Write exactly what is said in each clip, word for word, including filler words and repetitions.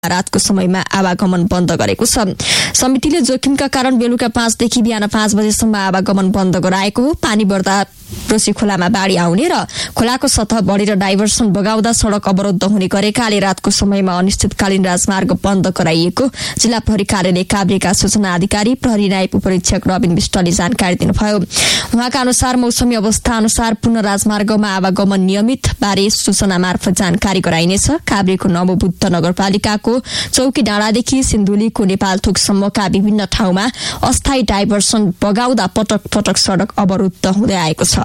रातको समयमा आवागमन बन्द गरेको छ। समितिले जोखिमका कारण बेलुका पाँचदेखि बिहान पाँच बजेसम्म आवागमन बन्द गराएको हो। पानी बढ्दा रोसी खोलामा बाढी आउने र खोलाको सतह बढेर डाइभर्सन बगाउँदा सड़क अवरुद्ध हुने गरेकाले रातको समयमा अनिश्चितकालीन राजमार्ग बन्द गराइएको जिल्ला प्रहरी कार्यालय काभ्रेका सूचना अधिकारी प्रहरी नायब उपरीक्षक रबिन विष्टले जानकारी दिनुभयो। उहाँका अनुसार मौसमी अवस्था अनुसार पुनः राजमार्गमा आवागमन नियमित बारे सूचना मार्फत जानकारी गराइनेछ। काभ्रेको नवबुद्ध नगरपालिकाको चौकी डाँडादेखि सिन्धुलीको नेपालथोकसम्मका विभिन्न ठाउँमा अस्थायी डाइभर्सन बगाउँदा पटक पटक सड़क अवरुद्ध हुँदै आएको छ।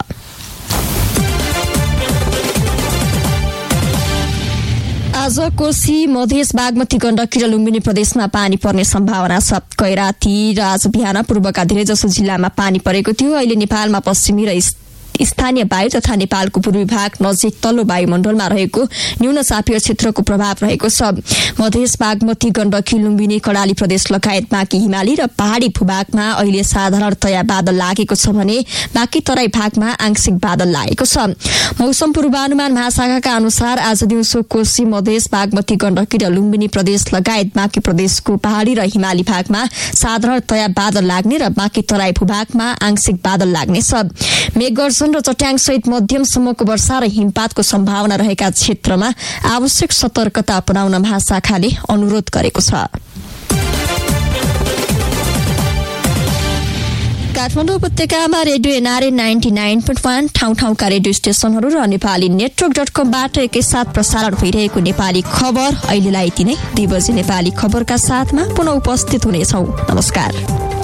आज कोशी मधेस बागमती गण्डकी र लुम्बिनी प्रदेशमा पानी पर्ने सम्भावना छ। कैराती र आज बिहान पूर्वका धेरैजसो जिल्लामा पानी परेको थियो। अहिले नेपालमा पश्चिमी र स्थानीय वायु तथा नेपालको पूर्वी भाग नजिक तल्लो वायुमण्डलमा रहेको न्यून चापीय क्षेत्रको प्रभाव रहेको छ। मधेस बागमती गण्डकी लुम्बिनी कर्णाली प्रदेश लगायत बाँकी हिमाली र पहाड़ी भूभागमा अहिले साधारणतया बादल लागेको छ भने बाँकी तराई भागमा आंशिक बादल लागेको छ। मौसम पूर्वानुमान महाशाखाका अनुसार आज दिउँसो कोशी मधेस बागमती गण्डकी र लुम्बिनी प्रदेश लगायत बाँकी प्रदेशको पहाड़ी र हिमाली भागमा साधारणतया बादल लाग्ने र बाँकी तराई भूभागमा आंशिक बादल लाग्नेछ। मेघगर्जन र चट्याङ सहित मध्यमसम्मको वर्षा र हिमपातको सम्भावना रहेका क्षेत्रमा आवश्यक सतर्कता अपनाउन महाशाखाले अनुरोध गरेको छ। काठमाडौँ उपत्यकामा radio NRA ninety nine point one ठाउँ ठाउँका रेडियो स्टेशनहरू र नेपाली नेटवर्क डट कमबाट एकैसाथ प्रसारण भइरहेको नेपाली खबर अहिलेलाई यति नै। दुई बजे नेपाली खबरका साथमा पुनः उपस्थित हुनेछौं। नमस्कार।